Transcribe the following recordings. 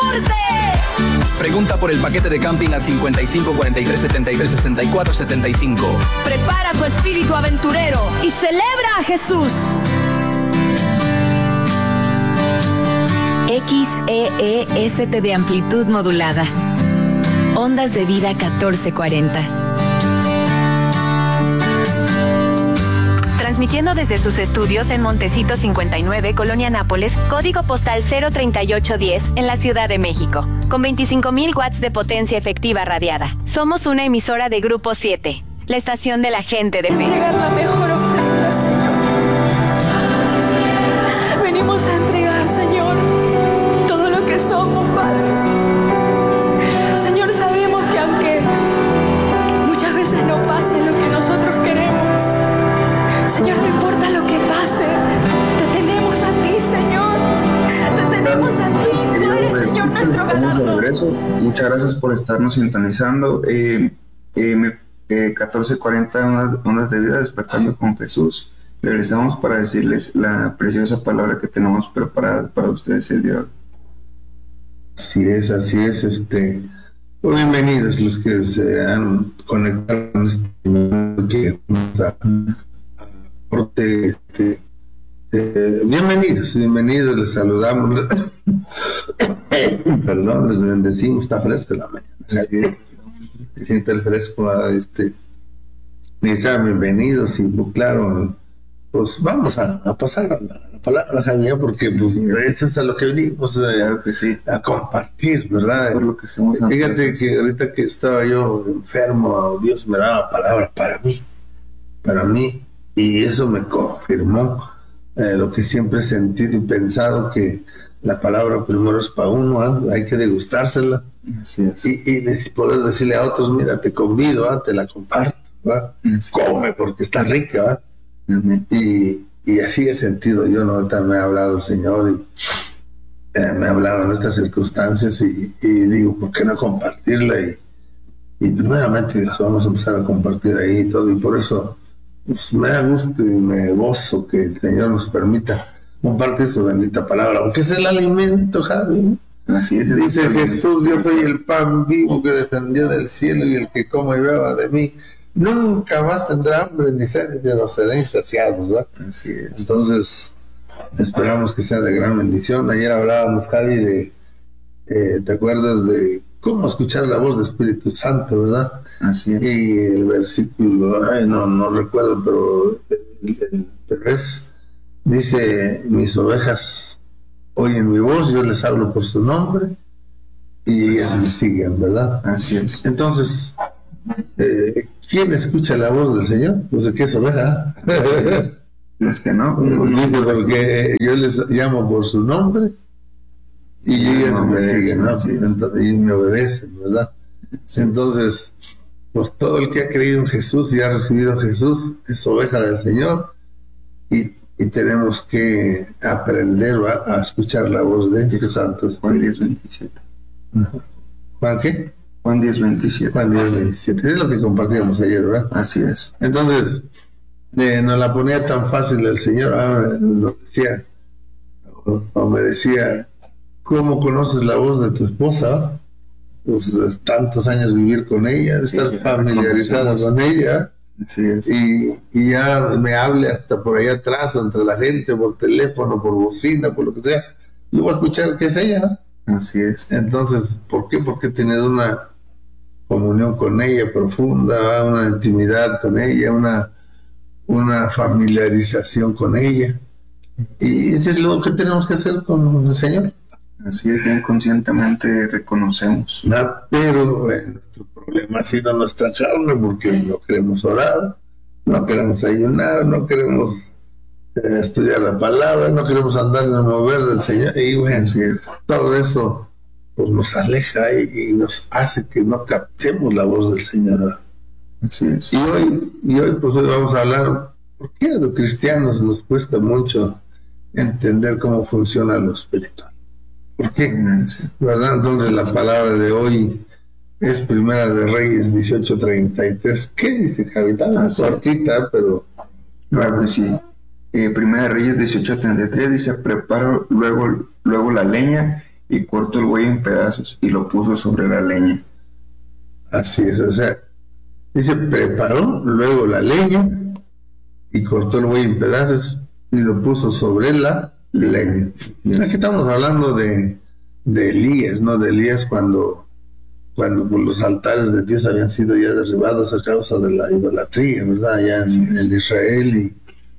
norte. Pregunta por el paquete de camping al 55 43 73 64 75. Prepara tu espíritu aventurero y celebra a Jesús. XEEST de amplitud modulada. Ondas de vida 1440. Transmitiendo desde sus estudios en Montecito 59, Colonia Nápoles, código postal 03810, en la Ciudad de México, con 25,000 watts de potencia efectiva radiada. Somos una emisora de Grupo 7, la estación de la gente de fe. Entregar la mejor ofrenda, Señor. Venimos a entregar, Señor, todo lo que somos, Padre. Señor, sabemos que aunque muchas veces no pase lo que nosotros queremos, Señor, no importa lo que pase, te tenemos a ti, Señor. Te tenemos a ti, tú eres, Señor, nuestro ganador. Muchas gracias por estarnos sintonizando. 1440 ondas de vida, despertando con Jesús. Regresamos para decirles la preciosa palabra que tenemos preparada para ustedes el día de hoy. Así es. Pues bienvenidos los que se han conectado con este que bienvenidos, les saludamos. Perdón, les bendecimos. Está fresca la mañana, se siente el fresco. Y sean bienvenidos. Y claro, pues vamos a pasar a la palabra, Javier, porque pues, eso es a lo que venimos claro que sí, a compartir, ¿verdad? Por lo que estamos haciendo. Fíjate que ahorita que estaba yo enfermo, Dios me daba palabra para mí, y eso me confirmó lo que siempre he sentido y pensado, que la palabra primero es para uno, hay que degustársela. Así es. Y poder decirle a otros, mira, te convido, te la comparto, come porque está rica. Y así he sentido yo, ¿no? También me ha hablado el Señor y me ha hablado en estas circunstancias, y digo, ¿por qué no compartirla? Y primeramente Dios, vamos a empezar a compartir ahí y todo, y por eso pues, me da gusto y me gozo que el Señor nos permita compartir su bendita palabra, porque es el alimento, Javi. Así es. Dice Jesús, yo soy el pan vivo que descendió del cielo, y el que coma y beba de mí nunca más tendrá hambre ni sed, y los seréis saciados, ¿verdad? Así es. Entonces, esperamos que sea de gran bendición. Ayer hablábamos, Javi, de, ¿te acuerdas de cómo escuchar la voz del Espíritu Santo, verdad? Así es. Y el versículo, no recuerdo, pero el 3 dice, mis ovejas oyen mi voz, yo les hablo por su nombre, y ellas me siguen, ¿verdad? Así es. Entonces, ¿quién escucha la voz del Señor? Pues de qué es oveja. Los que no, Dice, porque yo les llamo por su nombre y ellos me siguen, ¿no? Y me obedecen, ¿verdad? Sí. Entonces, pues todo el que ha creído en Jesús y ha recibido a Jesús es oveja del Señor, y tenemos que aprender a escuchar la voz de los santos. Juan 10:27. ¿Juan qué? Juan 10:27. Juan 10:27. Es lo que compartíamos ayer, ¿verdad? Así es. Entonces, nos la ponía tan fácil el Señor, nos decía, o me decía, ¿cómo conoces la voz de tu esposa? Pues tantos años vivir con ella, estar familiarizada con ella. Así es. Y ya me hable hasta por allá atrás, entre la gente, por teléfono, por bocina, por lo que sea, yo voy a escuchar que es ella. Así es. Entonces, ¿por qué? Porque he tenido una comunión con ella profunda, una intimidad con ella, una familiarización con ella. Y eso es lo que tenemos que hacer con el Señor. Así es, bien conscientemente reconocemos. Pero nuestro problema ha sido nuestra carne, porque no queremos orar, no queremos ayunar, no queremos estudiar la palabra, no queremos andar en el mover del Señor. Y bueno, todo eso pues, nos aleja y nos hace que no captemos la voz del Señor. Así es. Y hoy pues hoy vamos a hablar, ¿por qué a los cristianos nos cuesta mucho entender cómo funciona lo espiritual? ¿Por qué? ¿Verdad? Entonces la palabra de hoy es Primera de Reyes 18:33. ¿Qué dice, Javita? Cortita, pero... Claro que sí. Primera de Reyes 18:33 dice, preparo luego la leña y cortó el buey en pedazos y lo puso sobre la leña. Así es, o sea, dice, preparó luego la leña y cortó el buey en pedazos y lo puso sobre la leña. Aquí estamos hablando de Elías, ¿no? De Elías cuando los altares de Dios habían sido ya derribados a causa de la idolatría, ¿verdad? Allá en Israel,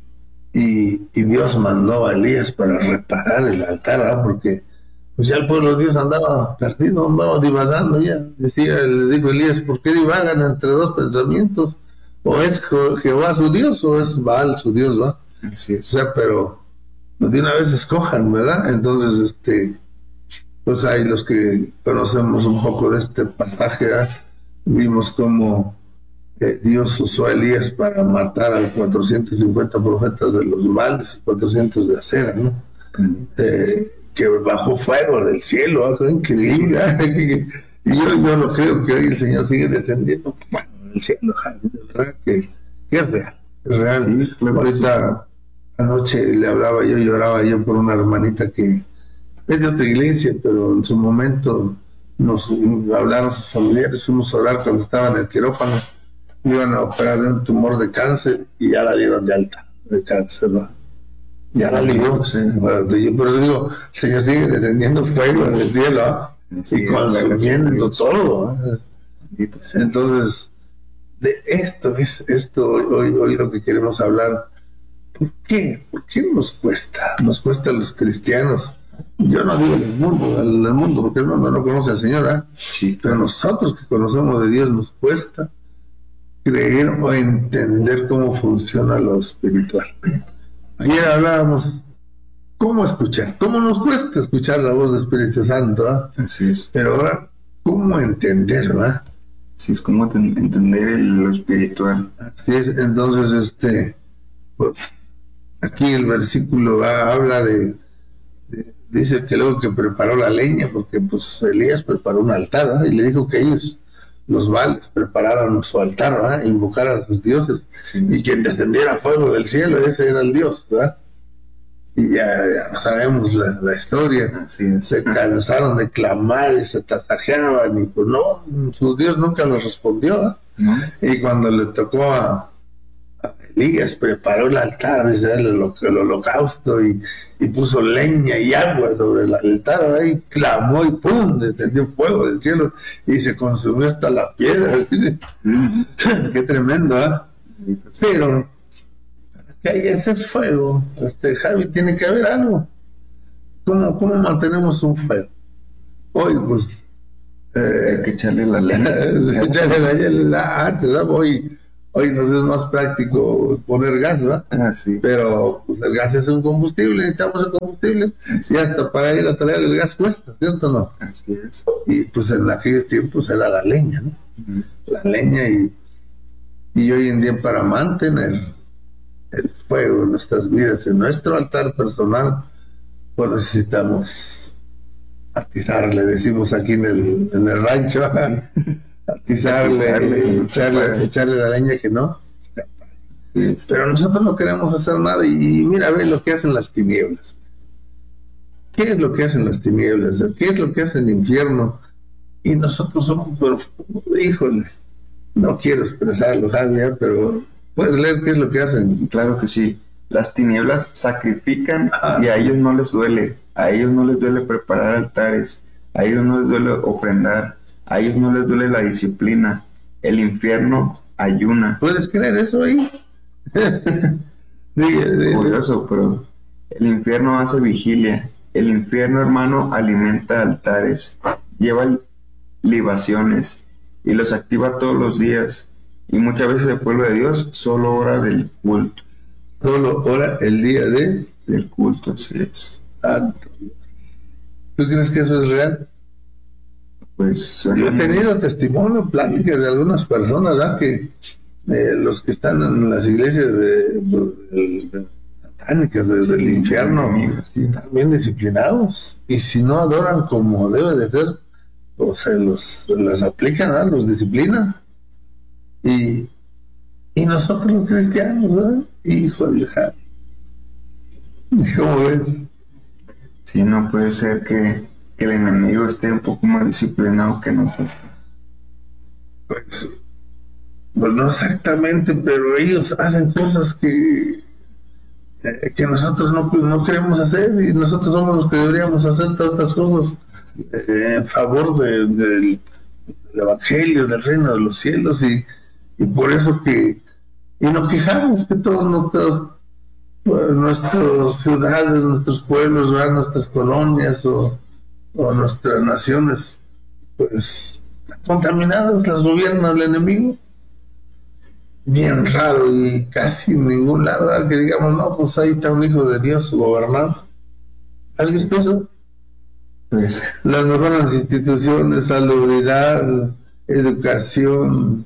y Dios mandó a Elías para reparar el altar, ¿verdad? Porque pues ya el pueblo de Dios andaba perdido, andaba divagando ya. Le dijo Elías, ¿por qué divagan entre dos pensamientos? ¿O es Jehová su Dios o es Baal su Dios, ¿va? Así es. O sea, pero de una vez escojan, ¿verdad? Entonces, pues hay los que conocemos un poco de este pasaje, ¿verdad? Vimos cómo Dios usó a Elías para matar a 450 profetas de los Baales, 400 de Acera, ¿no? Que bajó fuego del cielo, algo increíble, ¿eh? Y yo no creo que hoy el Señor sigue descendiendo del cielo, de verdad que es real. Sí, ahorita anoche le hablaba yo, lloraba yo por una hermanita que es de otra iglesia, pero en su momento nos hablaron sus familiares, fuimos a orar cuando estaba en el quirófano, iban a operar de un tumor de cáncer y ya la dieron de alta de cáncer, ¿no? Ya la libró. Sí. Por eso digo, el Señor sigue descendiendo fuego en el cielo, ¿eh? Sí, y consumiendo todo, ¿eh? Entonces, de esto hoy lo que queremos hablar. ¿Por qué? ¿Por qué nos cuesta? Nos cuesta a los cristianos. Yo no digo el mundo, porque el mundo no conoce al Señor, ¿eh? Sí. Pero nosotros que conocemos de Dios nos cuesta creer o entender cómo funciona lo espiritual. Ayer hablábamos cómo escuchar, cómo nos cuesta escuchar la voz del Espíritu Santo, ¿eh? Así es. Pero ahora, ¿cómo entender, verdad? Así es, cómo entender lo espiritual. Así es, entonces, pues, aquí el versículo habla dice que luego que preparó la leña, porque pues Elías preparó un altar, ¿verdad? Y le dijo que ellos, los Baales, prepararon su altar, ¿verdad? Invocaran a sus dioses, sí. Y quien descendiera fuego del cielo, ese era el Dios, ¿verdad? Y ya sabemos la historia. Se cansaron de clamar y se tasajeaban y pues no, su Dios nunca les respondió, ¿eh? ¿No? Y cuando le tocó a Elías, preparó el altar, dice el holocausto, y puso leña y agua sobre el altar, ¿eh? Y clamó y ¡pum! Descendió fuego del cielo y se consumió hasta la piedra. Qué tremendo, ¿eh? Pero que haya ese fuego, Javi, tiene que haber algo. ¿Cómo mantenemos un fuego? Hoy, pues, hay que echarle la leña. Echarle la leña antes, ¿no? Hoy nos es más práctico poner gas, ¿va? Sí. Pero pues, el gas es un combustible, necesitamos el combustible, y hasta para ir a traer el gas cuesta, ¿cierto o no? Así es. Y pues en aquellos tiempos era la leña, ¿no? Uh-huh. La leña, y hoy en día para mantener el fuego en nuestras vidas, en nuestro altar personal, pues necesitamos atizarle, decimos aquí en el rancho, atizarle, echarle la leña que no. Sí, pero nosotros no queremos hacer nada y mira, ve lo que hacen las tinieblas. ¿Qué es lo que hacen las tinieblas? ¿Qué es lo que hace el infierno? Y nosotros somos, pero, híjole, no quiero expresarlo, Javier, pero ¿puedes leer qué es lo que hacen? Claro que sí. Las tinieblas sacrifican y a ellos no les duele. A ellos no les duele preparar altares. A ellos no les duele ofrendar. A ellos no les duele la disciplina. El infierno ayuna. ¿Puedes creer eso ahí? Curioso, pero el infierno hace vigilia. El infierno, hermano, alimenta altares. Lleva libaciones y los activa todos los días. Y muchas veces el pueblo de Dios solo ora del culto. Solo ora el día del culto, así es. Santo. ¿Tú crees que eso es real? Pues yo he tenido testimonio, pláticas de algunas personas, ¿verdad? Que los que están en las iglesias satánicas del infierno están bien disciplinados, y si no adoran como debe de ser, o se las aplican, ¿verdad? Los disciplinan. Y nosotros los cristianos, ¿verdad? Hijo de Javi, ¿cómo ves? Sí, no puede ser que que el enemigo esté un poco más disciplinado que nosotros. Pues no exactamente, pero ellos hacen cosas que nosotros no queremos hacer, y nosotros somos los que deberíamos hacer todas estas cosas en favor del evangelio, del reino de los cielos, y por eso y nos quejamos que todos nuestras ciudades, nuestros pueblos, ¿verdad? Nuestras colonias o nuestras naciones, pues contaminadas, las gobierna el enemigo. Bien raro, y casi en ningún lado, ¿verdad? Que digamos, no, pues ahí está un hijo de Dios gobernando. ¿Has visto eso? Pues, Las mejores instituciones, salubridad, educación,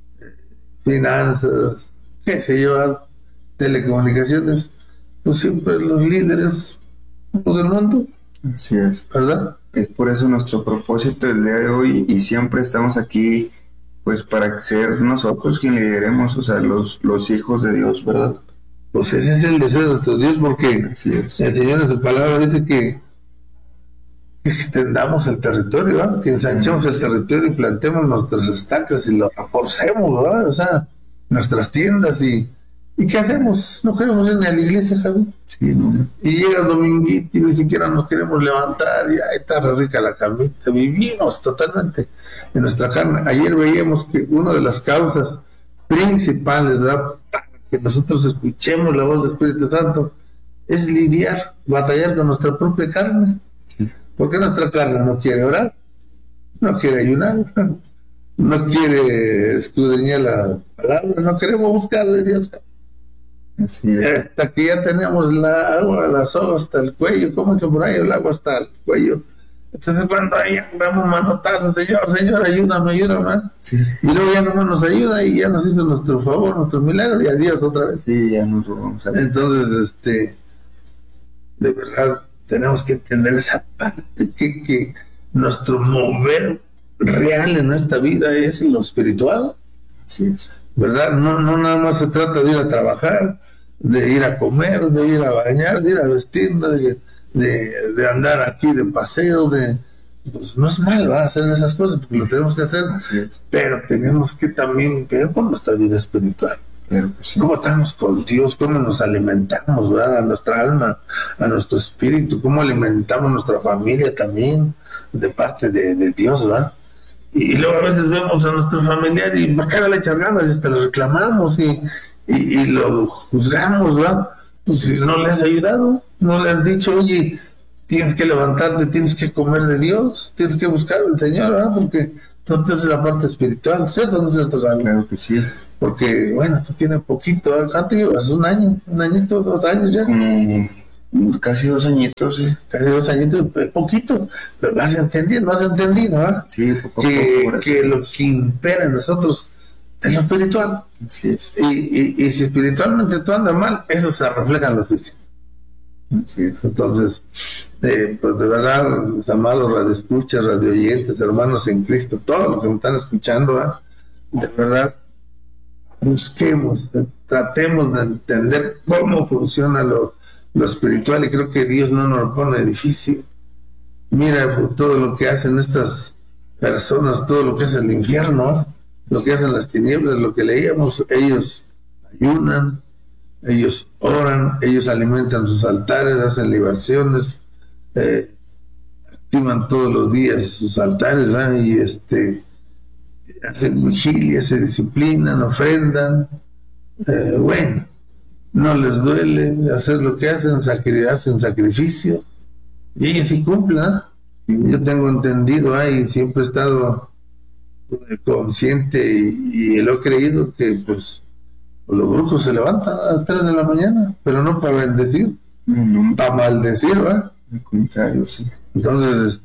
finanzas, qué sé yo, telecomunicaciones, pues siempre los líderes del mundo, así es. ¿verdad? Es por eso nuestro propósito el día de hoy, y siempre estamos aquí pues para ser nosotros quien lideremos, o sea, los hijos de Dios, ¿verdad? Pues ese es el deseo de nuestro Dios, porque Así es. el Señor en su palabra dice que extendamos el territorio, ¿verdad? Que ensanchemos el territorio y plantemos nuestras estacas y lo reforcemos, ¿verdad? O sea, nuestras tiendas, y ¿qué hacemos? No queremos ir ni a la iglesia, Javi. Sí, ¿no? Y llega el dominguito y ni siquiera nos queremos levantar, y ahí está re rica la camita, vivimos totalmente en nuestra carne. Ayer veíamos que una de las causas principales, ¿verdad?, para que nosotros escuchemos la voz del Espíritu Santo es lidiar, batallar con nuestra propia carne. Sí. Porque nuestra carne no quiere orar, no quiere ayunar, no quiere escudriñar la palabra, no queremos buscar de Dios. Así es. Hasta que ya tenemos la agua, la soga hasta el cuello, ¿cómo se por ahí el agua hasta el cuello? Entonces cuando ahí damos manotazos, Señor, ayúdame, Sí. y luego ya nomás nos ayuda y ya nos hizo nuestro favor, nuestro milagro, y adiós otra vez. Sí, ya nos vamos a ver. Entonces, de verdad, tenemos que entender esa parte, que nuestro mover real en esta vida es lo espiritual, Así es. ¿verdad? No nada más se trata de ir a trabajar, de ir a comer, de ir a bañar, de ir a vestirnos, de andar aquí de paseo, pues no es mal, ¿va?, hacer esas cosas, porque lo tenemos que hacer, Así es. pero tenemos que también ver con nuestra vida espiritual. Claro que sí. ¿Cómo estamos con Dios? ¿Cómo nos alimentamos, ¿verdad?, a nuestra alma, a nuestro espíritu? ¿Cómo alimentamos nuestra familia también de parte de Dios, ¿verdad? Y luego a veces vemos a nuestro familiar y ¿por qué no le echas ganas? Y hasta le reclamamos y lo juzgamos, ¿verdad? Pues si no le has ayudado, no le has dicho, oye, tienes que levantarte, tienes que comer de Dios, tienes que buscar al Señor, ¿verdad? Porque tú tienes la parte espiritual, ¿cierto o no es cierto, Gaby? Claro que sí. Porque, bueno, tú tienes poquito, ¿cuánto llevas? ¿Un añito, 2 años ya? Como casi 2 añitos, sí. Casi 2 añitos, poquito, pero vas entendiendo, ¿verdad? Sí, poco a poco. Que lo que impera en nosotros es lo espiritual. Así es. Y si espiritualmente tú andas mal, eso se refleja en lo físico. Así es. Entonces, pues de verdad, mis amados radioescuchas, radioyentes, hermanos en Cristo, todos los que me están escuchando, ¿verdad?, de verdad, busquemos, tratemos de entender cómo funciona lo espiritual, y creo que Dios no nos lo pone difícil. Mira por todo lo que hacen estas personas, todo lo que hace el infierno, lo que hacen las tinieblas, lo que leíamos, ellos ayunan, ellos oran, ellos alimentan sus altares, hacen libaciones, activan todos los días sus altares, ¿verdad?, y hacen vigilia, se disciplinan, ofrendan, bueno, no les duele hacer lo que hacen, hacen sacrificios, y ellos sí cumplen, ¿eh? Yo tengo entendido, y siempre he estado consciente y lo he creído que pues los brujos se levantan a las 3 de la mañana, pero no para bendecir, para maldecir, ¿va? Al contrario, sí. Entonces,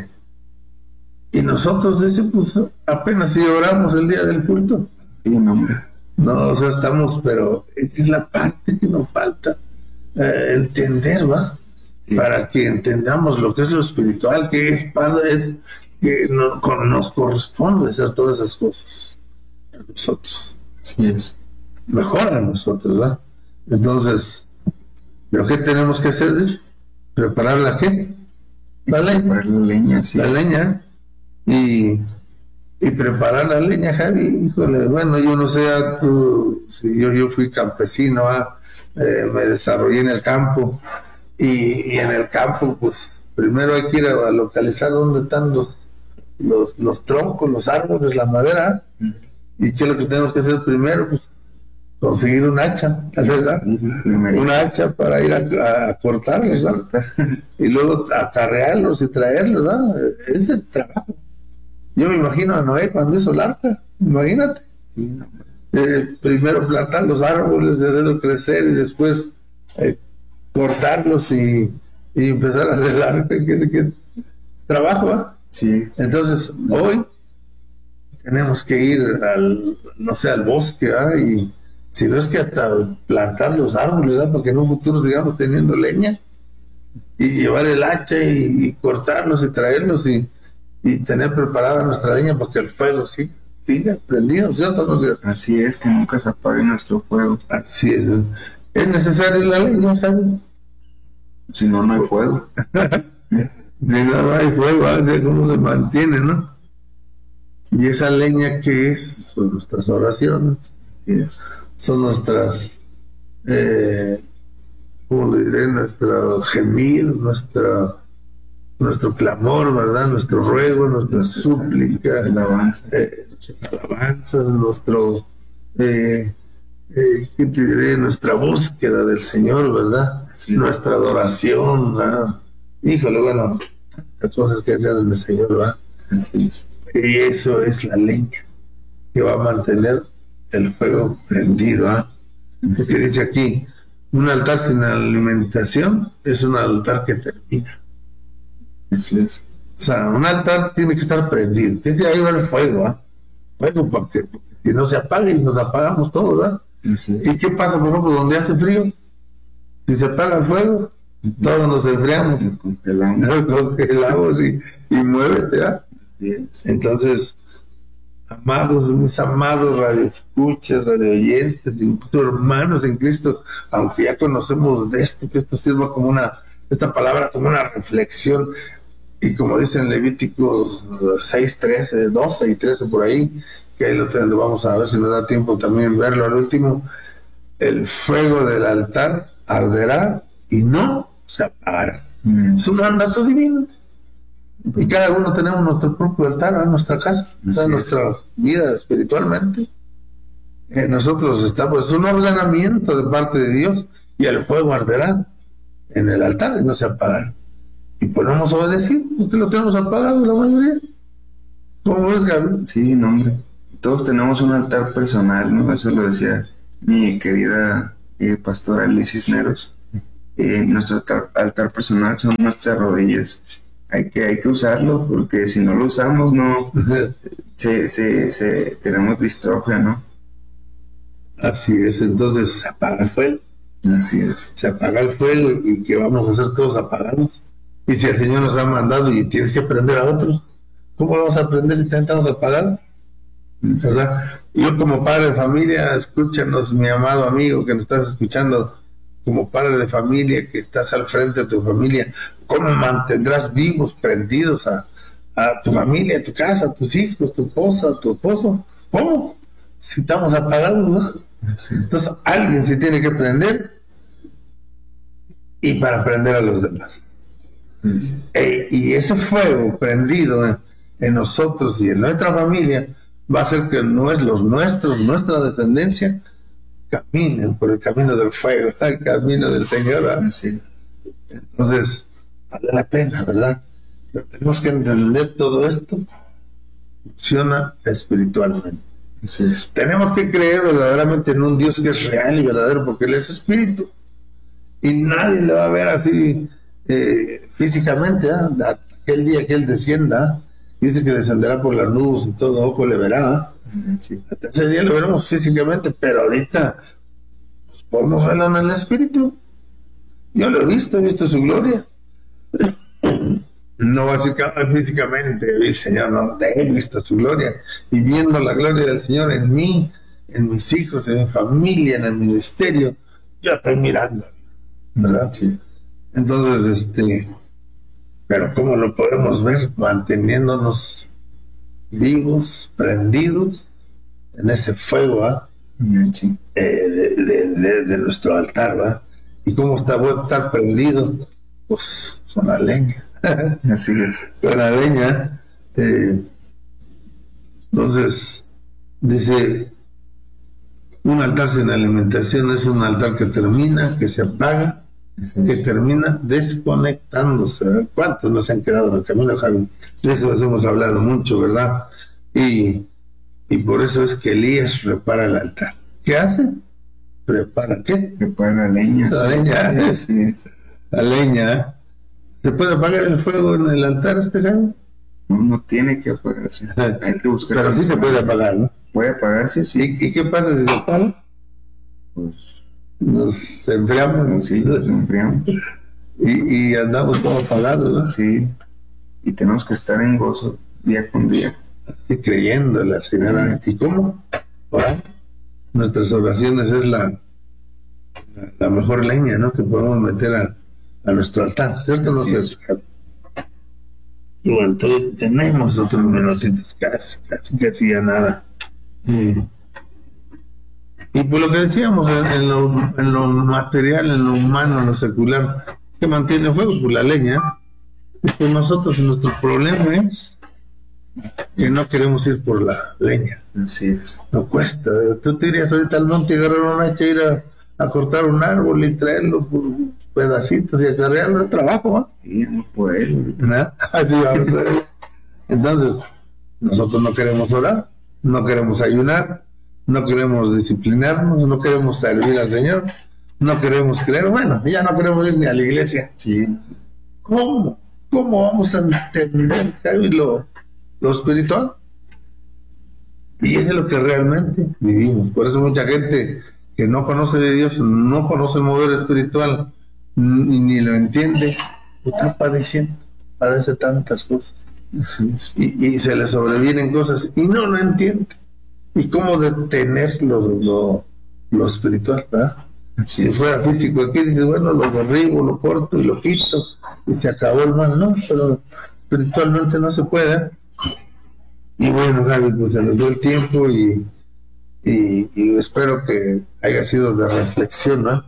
y nosotros pues apenas si oramos el día del culto. Sí, no, hombre. No, o sea, estamos, pero esa es la parte que nos falta entender, ¿va? Sí. Para que entendamos lo que es lo espiritual, que es que nos corresponde hacer todas esas cosas a nosotros. Sí es. Mejor a nosotros, ¿va? Entonces, ¿pero qué tenemos que hacer? ¿Preparar la qué? la leña. La leña, sí. La leña. Y preparar la leña, Javi. Híjole, bueno, yo no sé, si yo fui campesino, me desarrollé en el campo. Y en el campo, pues, primero hay que ir a localizar dónde están los troncos, los árboles, la madera. ¿Y qué es lo que tenemos que hacer primero? Pues conseguir un hacha, ¿verdad? Una hacha para ir a cortarlos, ¿verdad? Y luego acarrearlos y traerlos, ¿verdad? Es el trabajo. Yo me imagino a Noé cuando hizo el arca, imagínate. Primero plantar los árboles, hacerlos crecer y después cortarlos y empezar a hacer el arca. ¿Qué trabajo, ¿eh? Sí. Entonces, hoy tenemos que ir al bosque, y si no es que hasta plantar los árboles, para que en un futuro sigamos teniendo leña, y llevar el hacha y cortarlos y traerlos y tener preparada nuestra leña para que el fuego siga prendido, ¿cierto? ¿No es cierto? Así es, que nunca se apague nuestro fuego. Así es. ¿Es necesaria la leña, Javi? Si no, no hay fuego. Si no hay fuego, ¿cómo se mantiene, no? Y esa leña, ¿qué es? Son nuestras oraciones. Son nuestras, ¿cómo le diré? Nuestro gemir, nuestro clamor, ¿verdad? Nuestro ruego, nuestra súplica, alabanzas, nuestro, ¿qué te diré? Nuestra búsqueda del Señor, ¿verdad? Sí. Nuestra adoración, ¿verdad? Híjole, bueno, las cosas que hacen en el Señor, ¿verdad? Y eso es la leña que va a mantener el fuego prendido, ¿ah? Porque dice aquí, un altar sin alimentación es un altar que termina. Así es. O sea, un altar tiene que estar prendido, tiene que haber el fuego, ¿ah? Fuego porque si no se apaga y nos apagamos todos, ¿verdad? Sí. ¿Y qué pasa, por ejemplo, donde hace frío? Si se apaga el fuego, todos nos enfriamos, congelamos y muévete, ¿ah? Entonces, amados, mis amados radioescuchas, radioyentes, incluso hermanos en Cristo, aunque ya conocemos de esto, que esto sirva como esta palabra como una reflexión, y como dicen Levíticos 6, 13, 12 y 13 por ahí, que ahí lo vamos a ver si nos da tiempo también verlo al último. El fuego del altar arderá y no se apagará. Es un mandato divino. Y cada uno tenemos nuestro propio altar en nuestra casa, en nuestra vida espiritualmente. Nosotros estamos, es un ordenamiento de parte de Dios, y el fuego arderá en el altar y no se apagará. Y pues no hemos obedecido, porque lo tenemos apagado la mayoría. ¿Cómo ves, Gabriel? Sí, no, hombre. Todos tenemos un altar personal, ¿no? Eso lo decía mi querida pastora Liz Cisneros. Nuestro altar personal son nuestras rodillas. Hay que usarlo, porque si no lo usamos, no tenemos distrofia, ¿no? Así es, entonces se apaga el fuego. Así es. Se apaga el fuego, y ¿qué vamos a hacer todos apagados? Y si el Señor nos ha mandado y tienes que aprender a otros, ¿cómo vamos a aprender si estamos apagados? ¿Verdad? Yo como padre de familia, escúchanos, mi amado amigo que nos estás escuchando, como padre de familia que estás al frente de tu familia, ¿cómo mantendrás vivos, prendidos a tu familia, a tu casa, a tus hijos, tu esposa, tu esposo? ¿Cómo? Si estamos apagados, ¿no? Sí. Entonces alguien se tiene que prender, y para prender a los demás. Sí. Y ese fuego prendido en nosotros y en nuestra familia va a hacer que los nuestros, nuestra descendencia, caminen por el camino del fuego, el camino del Señor, ¿verdad? Sí. Entonces, vale la pena, ¿verdad? Pero tenemos que entender todo esto funciona espiritualmente. Sí. Tenemos que creer verdaderamente en un Dios que es real y verdadero, porque Él es espíritu, y nadie le va a ver así físicamente, aquel día que Él descienda, dice que descenderá por las nubes y todo ojo le verá. Sí. Hasta ese día lo veremos físicamente, pero ahorita pues, podemos verlo en el espíritu. Yo lo he visto su gloria. No va a decir que físicamente el Señor, no, he visto su gloria, y viendo la gloria del Señor en mí, en mis hijos, en mi familia, en el ministerio, yo estoy mirando, ¿verdad? Sí. Entonces, Pero ¿cómo lo podemos ver? Manteniéndonos vivos, prendidos en ese fuego, ¿ah? Sí. De nuestro altar, ¿va? ¿Y cómo está bueno estar prendido? Pues con la leña. Así es. Con la leña. Entonces, dice, un altar sin alimentación es un altar que termina, que se apaga, que termina desconectándose. ¿Cuántos nos han quedado en el camino, Javi? De eso hemos hablado mucho, ¿verdad? Y por eso es que Elías repara el altar. ¿Qué hace? ¿Prepara qué? Prepara la leña. La leña. Así es. La leña. ¿Se puede apagar el fuego en el altar, Javi? No tiene que apagarse. Hay que buscar. Pero sí se puede apagar, ¿no? Puede apagarse, sí. ¿Y qué pasa si se apaga? Pues nos enfriamos. Sí, nos enfriamos. Y andamos todos apagados, ¿no? Sí. Y tenemos que estar en gozo día con día. Y creyéndole al Señor. ¿Y cómo? Orando. Nuestras oraciones es la mejor leña, ¿no? Que podemos meter a nuestro altar, ¿cierto o no cierto? Bueno, entonces tenemos otros minutitos, casi ya nada. Y por lo que decíamos, en lo material, en lo humano, en lo secular, que mantiene fuego, pues la leña. Y pues nosotros, nuestro problema es que no queremos ir por la leña. Así es. No cuesta. Tú te irías ahorita al monte y agarrar una hacha, ir a cortar un árbol y traerlo por pedacitos y acarrearlo de trabajo, ¿eh? Sí, no por él. Así vamos a ver. Entonces, nosotros no queremos orar, no queremos ayunar, no queremos disciplinarnos, no queremos servir al Señor, no queremos creer. Bueno, ya no queremos ir ni a la iglesia. Sí. ¿Cómo vamos a entender, Javi, lo espiritual? Y es de lo que realmente vivimos. Por eso mucha gente que no conoce de Dios, no conoce el mover espiritual, ni lo entiende, está padece tantas cosas. Y se le sobrevienen cosas y no lo entiende. ¿Y cómo detener lo espiritual, verdad? Si fuera físico aquí, dices, bueno, lo derribo, lo corto y lo quito y se acabó el mal, ¿no? Pero espiritualmente no se puede. Y bueno, Javi, pues se nos dio el tiempo y espero que haya sido de reflexión, ¿no?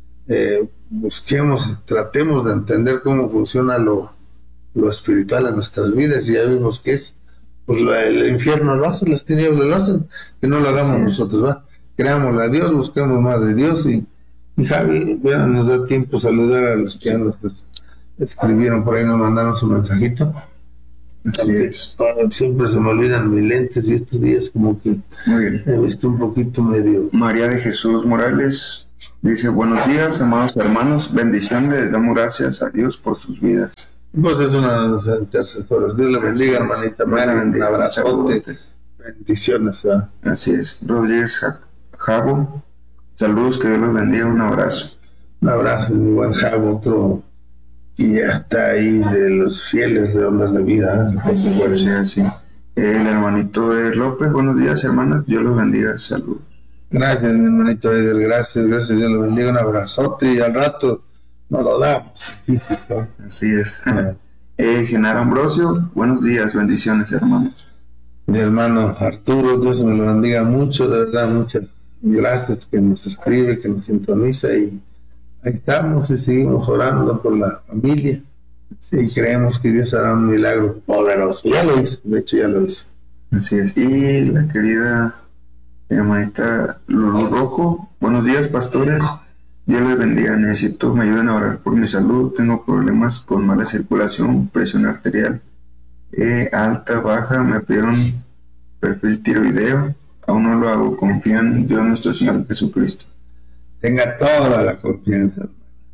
Busquemos, tratemos de entender cómo funciona lo espiritual en nuestras vidas, y ya vimos que es, pues el infierno lo hace, las tinieblas lo hacen, que no lo hagamos nosotros, ¿va? Creámosle a Dios, busquemos más de Dios, y Javi, bueno, nos da tiempo saludar a los que ya nos escribieron por ahí, nos mandaron su mensajito. Así es. Siempre se me olvidan mis lentes y estos días como que he visto un poquito medio. María de Jesús Morales dice: buenos días, amados hermanos, bendiciones, les damos gracias a Dios por sus vidas. Vos es una de las intercesoras. Dios le bendiga, hermanita Mara, un abrazote, bendiciones, ¿verdad? Así es. Rodríguez Jabo, saludos, que Dios los bendiga, un abrazo. Un abrazo, mi buen Jabo, otro y ya está ahí de los fieles de Ondas de Vida, ¿eh? Sí. El hermanito Eder López, buenos días, hermanos, Dios los bendiga, saludos. Gracias, mi hermanito Eder, gracias, Dios los bendiga, un abrazote, y al rato nos lo damos físico. Así es. Genaro Ambrosio, buenos días, bendiciones, hermanos. Mi hermano Arturo, Dios me lo bendiga mucho, de verdad, muchas gracias, que nos escribe, que nos sintoniza, y ahí estamos y seguimos orando por la familia. Sí, y creemos que Dios hará un milagro poderoso. Ya lo hizo, de hecho ya lo hizo. Así es. Y la querida hermanita Lulu Rojo, buenos días, pastores, Dios les bendiga, necesito me ayuden a orar por mi salud, tengo problemas con mala circulación, presión arterial alta, baja, me pidieron perfil tiroideo, aún no lo hago, confío en Dios nuestro Señor Jesucristo. Tenga toda la confianza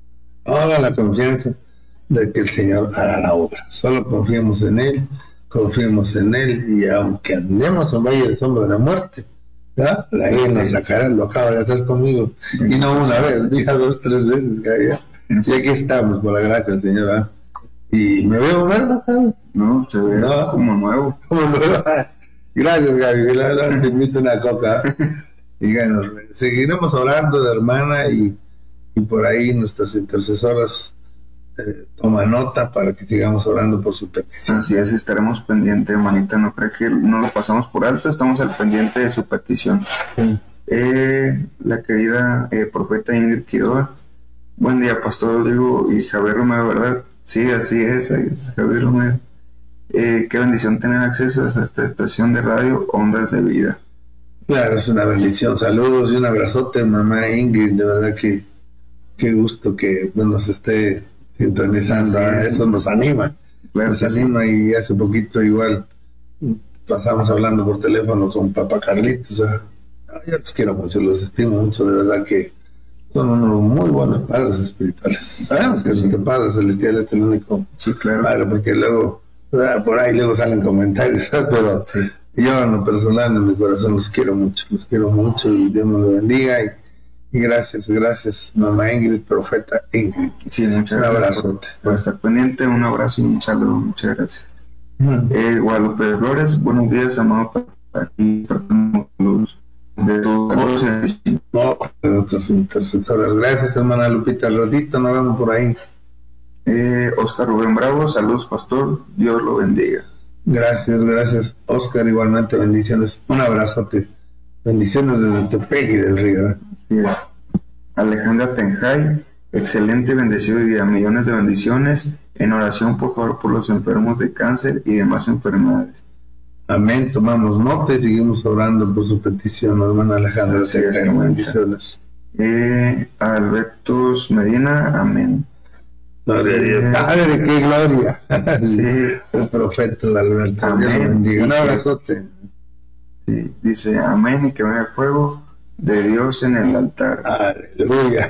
de que el Señor hará la obra. Solo confiemos en Él, y aunque andemos en valle de sombra de muerte, ¿ya? La guía nos sacará, lo acaba de hacer conmigo, y no una vez, diga 2, 3 veces, ¿ya? Y aquí estamos, por la gracia del Señor, ¿ah? Y me veo bueno, Gaby. No, se ve como nuevo. Gracias, Gaby, la verdad te invito una coca. Y bueno, seguiremos orando de hermana, y por ahí nuestras intercesoras toma nota para que sigamos orando por su petición. Así es, estaremos pendientes, hermanita. No creo que no lo pasamos por alto, estamos al pendiente de su petición. Sí. La querida profeta Ingrid Quiroga. Buen día, Pastor Rodrigo y Javier Romero, ¿verdad? Sí, así es Javier Romero. Qué bendición tener acceso a esta estación de radio Ondas de Vida. Claro, es una bendición. Saludos y un abrazote, mamá Ingrid. De verdad que qué gusto que nos esté sintonizando. Eso nos anima. Claro, nos anima. Y hace poquito igual pasamos hablando por teléfono con papá Carlitos. Yo los quiero mucho, los estimo mucho. De verdad que son unos muy buenos padres espirituales. Sabemos que nuestro Padre Celestial es el único padre, porque luego por ahí luego salen comentarios, pero sí. Yo en lo personal, en mi corazón, los quiero mucho y Dios me lo bendiga y gracias mamá Ingrid, profeta Ingrid. Sí, muchas gracias. Un abrazo por estar pendiente, un abrazo y un saludo, muchas gracias. Guadalupe Flores, buenos días, amado aquí de nuestros intercesores. Gracias, hermana Lupita. Al ratito nos vemos por ahí. Oscar Rubén Bravo, saludos, pastor, Dios lo bendiga. Gracias, Oscar, igualmente bendiciones, un abrazote, bendiciones desde Tepegui del Río. Sí. Alejandra Tenjay, excelente, bendecido día, millones de bendiciones, en oración por favor por los enfermos de cáncer y demás enfermedades. Amén, tomamos nota y seguimos orando por su petición, hermana Alejandra. Bendiciones. Albertus Medina, amén. Gloria a Dios. Padre, qué gloria. Sí, el profeta Alberto. Amén. Dios lo bendiga. Un abrazote. Sí, dice amén y que venga el fuego de Dios en el altar. Aleluya.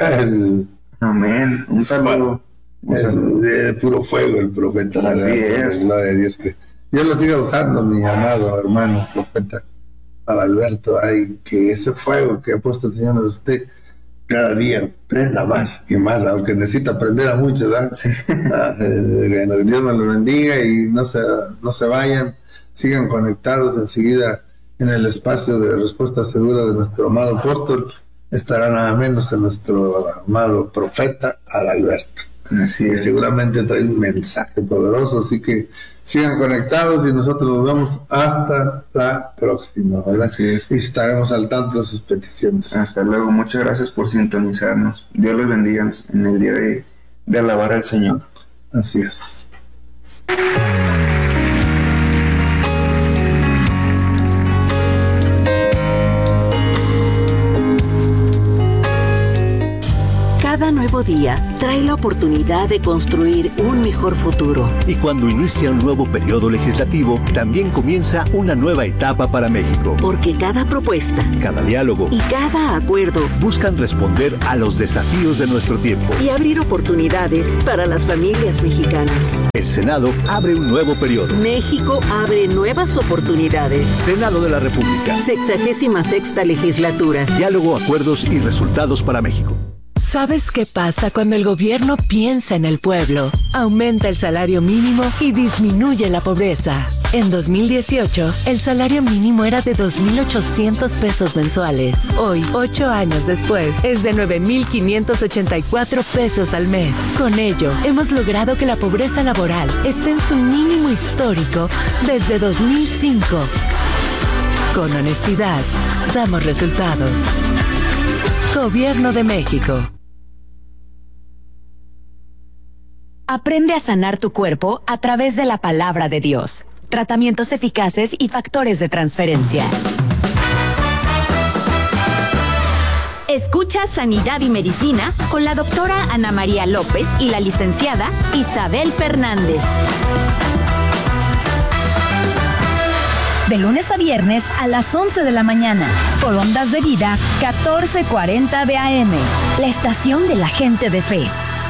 Amén. Un saludo. De puro fuego el profeta. Así es. Gloria a Dios. Que Dios lo siga usando, mi amado hermano profeta Alberto. Ay, que ese fuego que ha puesto el Señor en usted cada día prenda más y más, aunque necesita aprender a muchos, ¿verdad? Sí. Bueno, Dios me lo bendiga y no se vayan, sigan conectados. Enseguida en el espacio de respuesta segura de nuestro amado apóstol estará nada menos que nuestro amado profeta Alberto. Así es. Seguramente trae un mensaje poderoso, así que sigan conectados y nosotros nos vemos hasta la próxima, ¿verdad? Así es. Y estaremos al tanto de sus peticiones. Hasta luego, muchas gracias por sintonizarnos. Dios los bendiga en el día de alabar al Señor. Así es. Cada nuevo día trae la oportunidad de construir un mejor futuro. Y cuando inicia un nuevo periodo legislativo, también comienza una nueva etapa para México. Porque cada propuesta, cada diálogo y cada acuerdo buscan responder a los desafíos de nuestro tiempo y abrir oportunidades para las familias mexicanas. El Senado abre un nuevo periodo. México abre nuevas oportunidades. Senado de la República. 66ª legislatura. Diálogo, acuerdos y resultados para México. ¿Sabes qué pasa cuando el gobierno piensa en el pueblo? Aumenta el salario mínimo y disminuye la pobreza. En 2018, el salario mínimo era de 2,800 pesos mensuales. Hoy, 8 años después, es de 9,584 pesos al mes. Con ello, hemos logrado que la pobreza laboral esté en su mínimo histórico desde 2005. Con honestidad, damos resultados. Gobierno de México. Aprende a sanar tu cuerpo a través de la palabra de Dios. Tratamientos eficaces y factores de transferencia. Escucha Sanidad y Medicina con la doctora Ana María López y la licenciada Isabel Fernández. De lunes a viernes a las 11 de la mañana, por Ondas de Vida 1440 de AM, la estación de la gente de fe.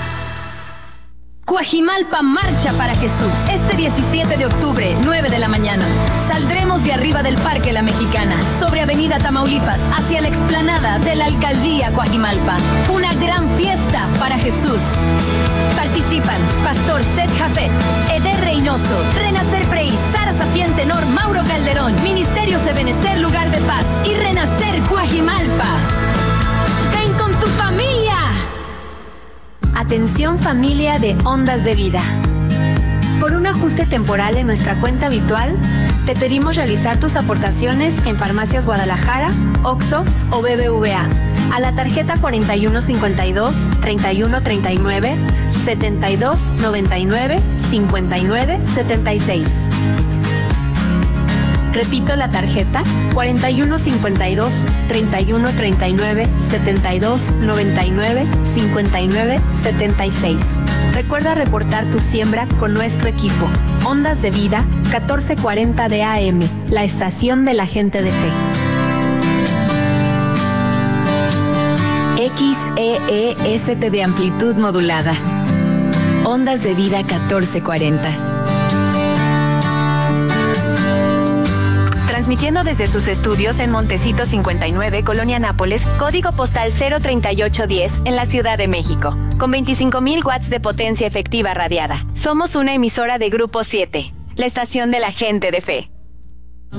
Cuajimalpa marcha para Jesús. Este 17 de octubre, 9 de la mañana. Saldremos de arriba del Parque La Mexicana, sobre Avenida Tamaulipas, hacia la explanada de la Alcaldía Cuajimalpa. Una gran fiesta para Jesús. Participan Pastor Seth Jafet, Eder Reynoso, Renacer Prey, Sara Sapien Tenor, Mauro Calderón, Ministerio Ebenecer Lugar de Paz y Renacer Cuajimalpa. ¡Ven con tu familia! Atención Atención familia de Ondas de Vida. Por un ajuste temporal en nuestra cuenta habitual, te pedimos realizar tus aportaciones en Farmacias Guadalajara, OXXO o BBVA a la tarjeta 4152 3139 7299 5976. Repito la tarjeta 4152 3139 7299 5976. Recuerda reportar tu siembra con nuestro equipo. Ondas de Vida 1440 de AM, la estación de la gente de fe. XEEST de amplitud modulada. Ondas de Vida 1440. Transmitiendo desde sus estudios en Montecito 59, Colonia Nápoles, código postal 03810, en la Ciudad de México, con 25,000 watts de potencia efectiva radiada. Somos una emisora de Grupo 7, la estación de la gente de fe.